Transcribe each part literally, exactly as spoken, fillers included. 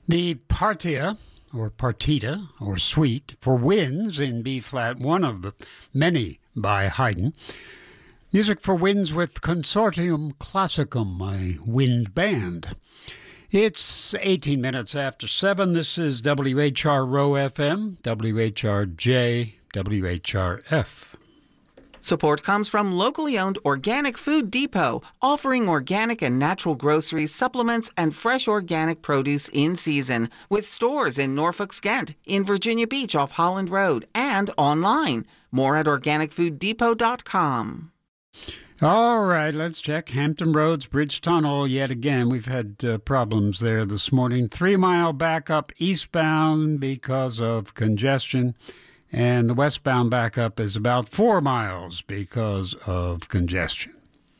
The Partia, or Partita, or Suite, for winds in B-flat, one of the many by Haydn. Music for winds with Consortium Classicum, a wind band. It's eighteen minutes after seven. This is W H R R O F M, W H R J, W H R F. Support comes from locally owned Organic Food Depot, offering organic and natural groceries, supplements, and fresh organic produce in season, with stores in Norfolk, Skent, in Virginia Beach off Holland Road, and online. More at organic food depot dot com. All right, let's check Hampton Roads Bridge Tunnel yet again. We've had uh, problems there this morning. Three-mile backup eastbound because of congestion. And the westbound backup is about four miles because of congestion.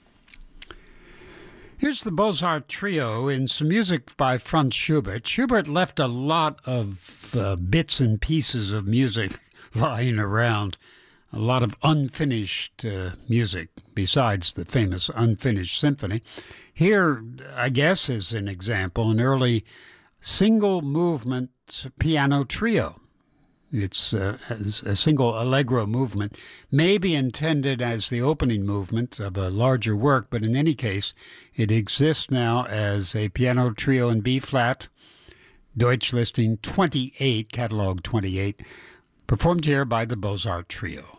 Here's the Beaux-Arts Trio in some music by Franz Schubert. Schubert left a lot of uh, bits and pieces of music lying around, a lot of unfinished uh, music besides the famous Unfinished Symphony. Here, I guess, is an example, an early single-movement piano trio. It's uh, a single allegro movement, may be intended as the opening movement of a larger work, but in any case, it exists now as a piano trio in B-flat, Deutsch listing twenty-eight, catalog twenty-eight, performed here by the Beaux-Arts Trio.